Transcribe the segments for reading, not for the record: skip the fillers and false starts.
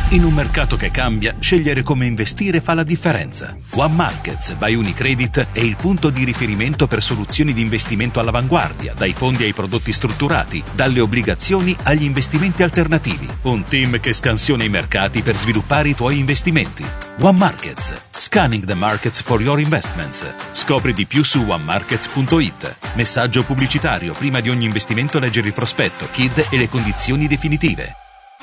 In un mercato che cambia, scegliere come investire fa la differenza. One Markets by Unicredit è il punto di riferimento per soluzioni di investimento all'avanguardia, dai fondi ai prodotti strutturati, dalle obbligazioni agli investimenti alternativi. Un team che scansiona i mercati per sviluppare i tuoi investimenti. One Markets. Scanning the markets for your investments. Scopri di più su onemarkets.it. Messaggio pubblicitario. Prima di ogni investimento leggere il prospetto, KID e le condizioni definitive.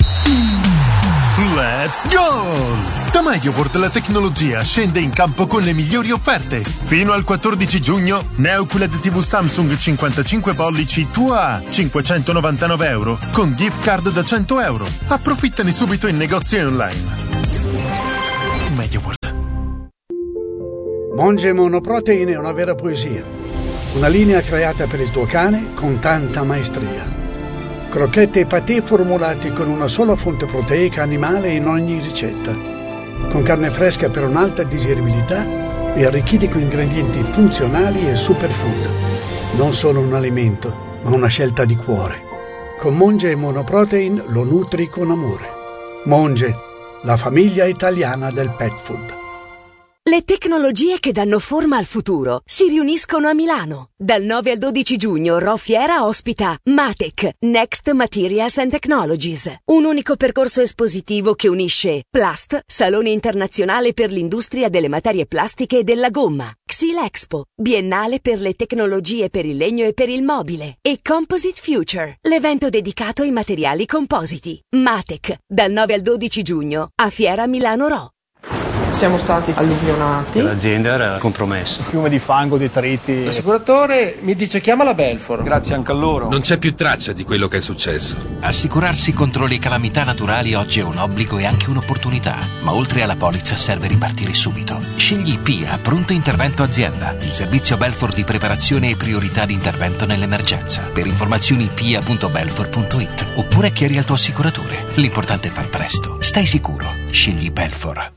Let's go! Da MediaWorld la tecnologia scende in campo con le migliori offerte. Fino al 14 giugno, Neo QLED TV Samsung 55 pollici tua €599 con gift card da €100. Approfittane subito in negozio e online. MediaWorld. Monge Monoprotein è una vera poesia. Una linea creata per il tuo cane con tanta maestria. Crocchette e patè formulati con una sola fonte proteica animale in ogni ricetta. Con carne fresca per un'alta digeribilità e arricchiti con ingredienti funzionali e superfood. Non solo un alimento, ma una scelta di cuore. Con Monge Monoprotein lo nutri con amore. Monge, la famiglia italiana del pet food. Le tecnologie che danno forma al futuro si riuniscono a Milano. Dal 9 al 12 giugno Rofiera ospita MATEC, Next Materials and Technologies, un unico percorso espositivo che unisce Plast, Salone internazionale per l'industria delle materie plastiche e della gomma, Xylexpo, Biennale per le tecnologie per il legno e per il mobile, e Composite Future, l'evento dedicato ai materiali compositi. MATEC, dal 9 al 12 giugno a Fiera Milano Ro. Siamo stati alluvionati. L'azienda era compromessa. Un fiume di fango, detriti. L'assicuratore mi dice chiama la Belfor. Grazie anche a loro. Non c'è più traccia di quello che è successo. Assicurarsi contro le calamità naturali oggi è un obbligo e anche un'opportunità. Ma oltre alla polizza serve ripartire subito. Scegli PIA, Pronto Intervento Azienda, il servizio Belfor di preparazione e priorità di intervento nell'emergenza. Per informazioni pia.belfor.it oppure chiedi al tuo assicuratore. L'importante è far presto. Stai sicuro. Scegli Belfor.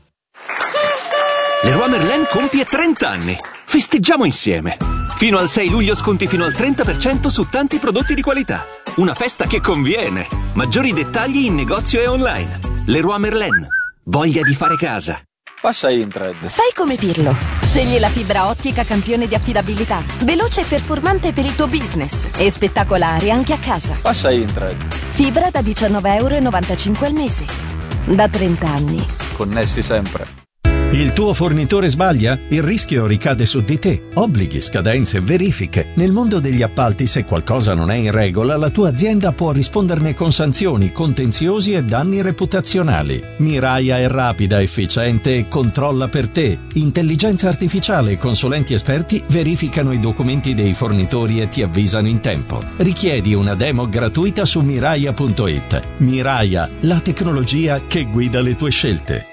Leroy Merlin compie 30 anni. Festeggiamo insieme. Fino al 6 luglio sconti fino al 30% su tanti prodotti di qualità. Una festa che conviene. Maggiori dettagli in negozio e online. Leroy Merlin. Voglia di fare casa. Passa Intred. Fai come Pirlo. Scegli la fibra ottica campione di affidabilità. Veloce e performante per il tuo business. E spettacolare anche a casa. Passa Intred. Fibra da €19,95 al mese. Da 30 anni. Connessi sempre. Il tuo fornitore sbaglia? Il rischio ricade su di te. Obblighi, scadenze, verifiche. Nel mondo degli appalti, se qualcosa non è in regola, la tua azienda può risponderne con sanzioni, contenziosi e danni reputazionali. Miraia è rapida, efficiente e controlla per te. Intelligenza artificiale e consulenti esperti verificano i documenti dei fornitori e ti avvisano in tempo. Richiedi una demo gratuita su Miraia.it. Miraia, la tecnologia che guida le tue scelte.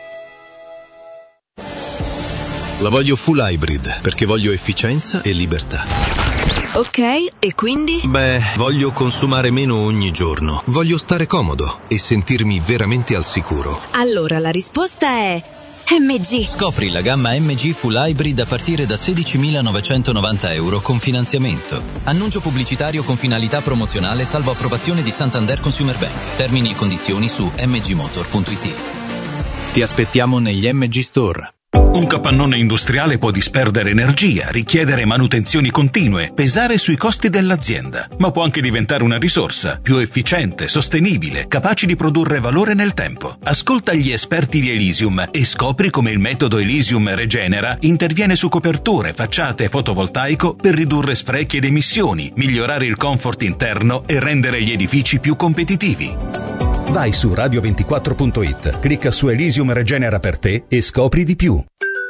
La voglio full hybrid, perché voglio efficienza e libertà. Ok, e quindi? Beh, voglio consumare meno ogni giorno. Voglio stare comodo e sentirmi veramente al sicuro. Allora la risposta è MG. Scopri la gamma MG Full Hybrid a partire da €16.990 con finanziamento. Annuncio pubblicitario con finalità promozionale salvo approvazione di Santander Consumer Bank. Termini e condizioni su mgmotor.it. Ti aspettiamo negli MG Store. Un capannone industriale può disperdere energia, richiedere manutenzioni continue, pesare sui costi dell'azienda, ma può anche diventare una risorsa più efficiente, sostenibile, capace di produrre valore nel tempo. Ascolta gli esperti di Elysium e scopri come il metodo Elysium Regenera interviene su coperture, facciate e fotovoltaico per ridurre sprechi ed emissioni, migliorare il comfort interno e rendere gli edifici più competitivi. Vai su radio24.it, clicca su Elysium Regenera per te e scopri di più.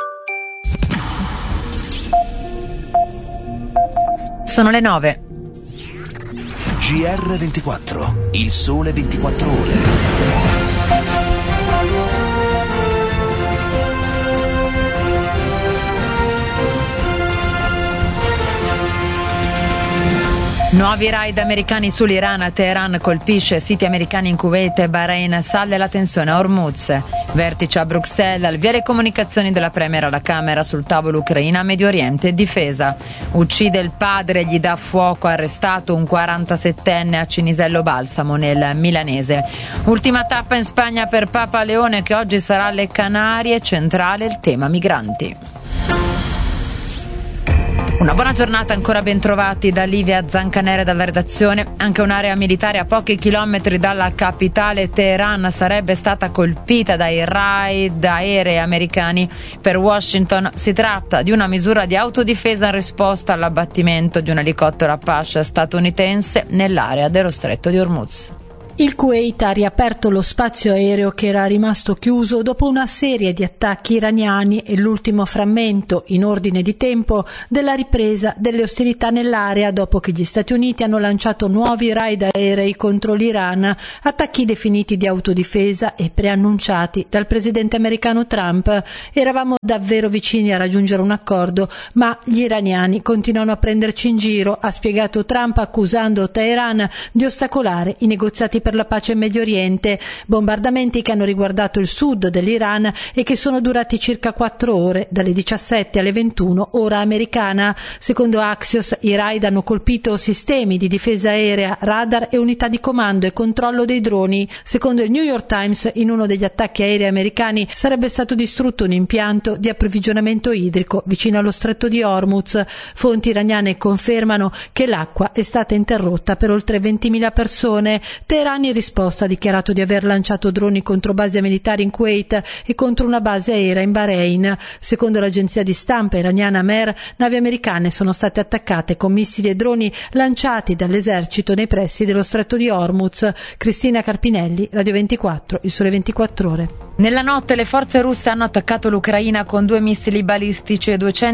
Sono le 9. GR24, il sole 24 ore. Nuovi raid americani sull'Iran. Teheran colpisce siti americani in Kuwait e Bahrain. Sale la tensione a Hormuz. Vertice a Bruxelles. Al via le comunicazioni della Premier alla Camera sul tavolo Ucraina, Medio Oriente e difesa. Uccide il padre, gli dà fuoco. Arrestato un 47enne a Cinisello Balsamo nel milanese. Ultima tappa in Spagna per Papa Leone, che oggi sarà alle Canarie. Centrale il tema migranti. Una buona giornata, ancora ben trovati da Livia Zancanere dalla redazione. Anche un'area militare a pochi chilometri dalla capitale Teheran sarebbe stata colpita dai raid aerei americani. Per Washington si tratta di una misura di autodifesa in risposta all'abbattimento di un elicottero Apache statunitense nell'area dello stretto di Hormuz. Il Kuwait ha riaperto lo spazio aereo che era rimasto chiuso dopo una serie di attacchi iraniani e l'ultimo frammento, in ordine di tempo, della ripresa delle ostilità nell'area dopo che gli Stati Uniti hanno lanciato nuovi raid aerei contro l'Iran, attacchi definiti di autodifesa e preannunciati dal presidente americano Trump. Eravamo davvero vicini a raggiungere un accordo, ma gli iraniani continuano a prenderci in giro, ha spiegato Trump, accusando Teheran di ostacolare i negoziati per la pace in Medio Oriente, bombardamenti che hanno riguardato il sud dell'Iran e che sono durati circa 4 ore, dalle 17 alle 21 ora americana. Secondo Axios, i raid hanno colpito sistemi di difesa aerea, radar e unità di comando e controllo dei droni. Secondo il New York Times, in uno degli attacchi aerei americani sarebbe stato distrutto un impianto di approvvigionamento idrico vicino allo stretto di Hormuz. Fonti iraniane confermano che l'acqua è stata interrotta per oltre 20.000 persone. Teheran in risposta ha dichiarato di aver lanciato droni contro basi militari in Kuwait e contro una base aerea in Bahrain. Secondo l'agenzia di stampa iraniana Mer, navi americane sono state attaccate con missili e droni lanciati dall'esercito nei pressi dello stretto di Hormuz. Cristina Carpinelli, Radio 24, Il Sole 24 Ore. Nella notte le forze russe hanno attaccato l'Ucraina con 2 missili balistici e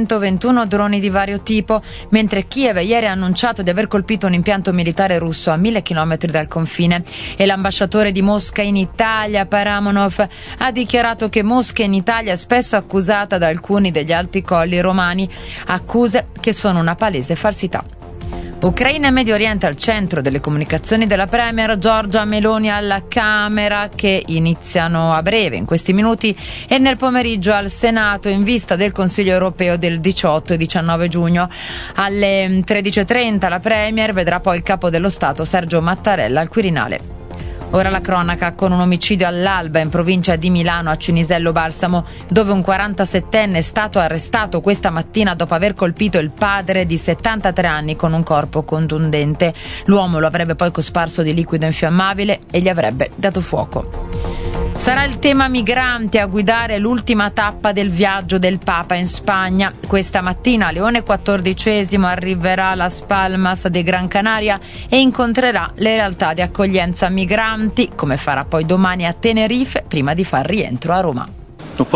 221 droni di vario tipo, mentre Kiev ieri ha annunciato di aver colpito un impianto militare russo a 1000 km dal confine. E l'ambasciatore di Mosca in Italia, Paramonov, ha dichiarato che Mosca in Italia è spesso accusata da alcuni degli alti colli romani, accuse che sono una palese falsità. Ucraina e Medio Oriente al centro delle comunicazioni della Premier Giorgia Meloni alla Camera, che iniziano a breve in questi minuti, e nel pomeriggio al Senato in vista del Consiglio europeo del 18 e 19 giugno. Alle 13.30 la Premier vedrà poi il capo dello Stato Sergio Mattarella al Quirinale. Ora la cronaca con un omicidio all'alba in provincia di Milano a Cinisello Balsamo, dove un 47enne è stato arrestato questa mattina dopo aver colpito il padre di 73 anni con un corpo contundente. L'uomo lo avrebbe poi cosparso di liquido infiammabile e gli avrebbe dato fuoco. Sarà il tema migranti a guidare l'ultima tappa del viaggio del Papa in Spagna. Questa mattina a Leone XIV arriverà a Las Palmas de Gran Canaria e incontrerà le realtà di accoglienza migranti, come farà poi domani a Tenerife, prima di far rientro a Roma. Non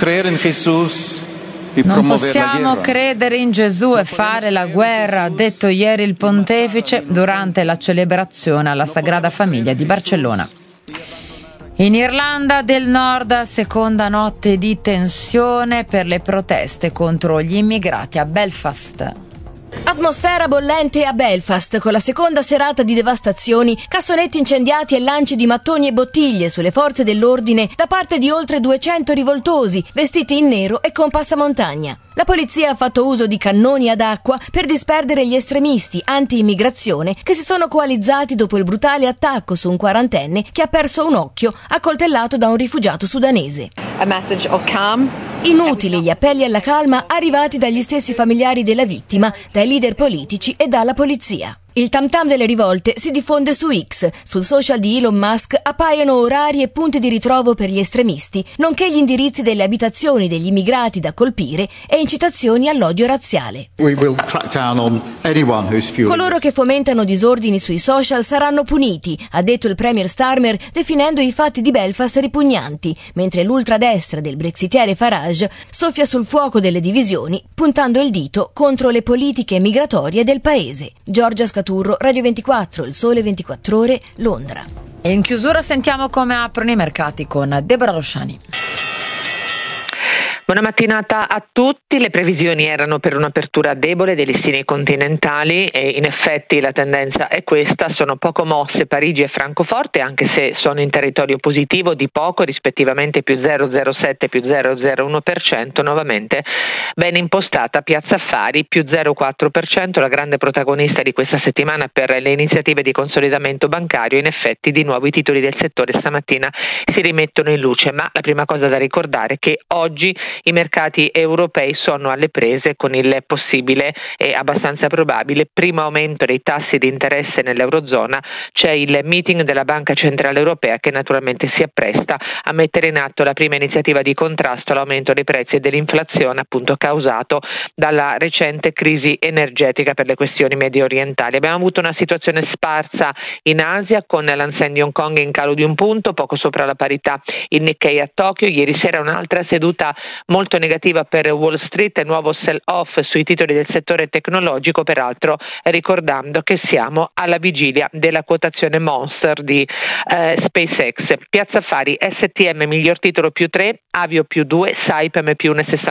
possiamo credere in Gesù e fare la guerra, ha detto ieri il pontefice durante la celebrazione alla Sagrada Famiglia di Barcellona. In Irlanda del Nord, seconda notte di tensione per le proteste contro gli immigrati a Belfast. Atmosfera bollente a Belfast, con la seconda serata di devastazioni, cassonetti incendiati e lanci di mattoni e bottiglie sulle forze dell'ordine da parte di oltre 200 rivoltosi, vestiti in nero e con passamontagna. La polizia ha fatto uso di cannoni ad acqua per disperdere gli estremisti anti-immigrazione che si sono coalizzati dopo il brutale attacco su un 40enne che ha perso un occhio accoltellato da un rifugiato sudanese. Inutili gli appelli alla calma arrivati dagli stessi familiari della vittima, dai leader politici e dalla polizia. Il tam-tam delle rivolte si diffonde su X. Sul social di Elon Musk appaiono orari e punti di ritrovo per gli estremisti, nonché gli indirizzi delle abitazioni degli immigrati da colpire e incitazioni all'odio razziale. Coloro che fomentano disordini sui social saranno puniti, ha detto il premier Starmer, definendo i fatti di Belfast ripugnanti, mentre l'ultradestra del brexitiere Farage soffia sul fuoco delle divisioni, puntando il dito contro le politiche migratorie del paese. Giorgia Scaturro, Radio 24, Il Sole 24 Ore, Londra. E in chiusura sentiamo come aprono i mercati con Deborah Rosciani. Buona mattinata a tutti. Le previsioni erano per un'apertura debole dei listini continentali e in effetti la tendenza è questa. Sono poco mosse Parigi e Francoforte, anche se sono in territorio positivo di poco, rispettivamente più 0,07 e più 0,01%. Nuovamente ben impostata Piazza Affari più 0,4%, la grande protagonista di questa settimana per le iniziative di consolidamento bancario. In effetti di nuovo i titoli del settore stamattina si rimettono in luce, ma la prima cosa da ricordare è che oggi i mercati europei sono alle prese con il possibile e abbastanza probabile primo aumento dei tassi di interesse nell'Eurozona. C'è il meeting della Banca Centrale Europea che naturalmente si appresta a mettere in atto la prima iniziativa di contrasto all'aumento dei prezzi e dell'inflazione, appunto causato dalla recente crisi energetica per le questioni medio orientali. Abbiamo avuto una situazione sparsa in Asia con l'Hang di Hong Kong in calo di 1 punto, poco sopra la parità il Nikkei a Tokyo. Ieri sera un'altra seduta molto negativa per Wall Street, nuovo sell-off sui titoli del settore tecnologico, peraltro ricordando che siamo alla vigilia della quotazione Monster di SpaceX. Piazza Affari, STM miglior titolo più 3, Avio più 2, Saipem più 1,60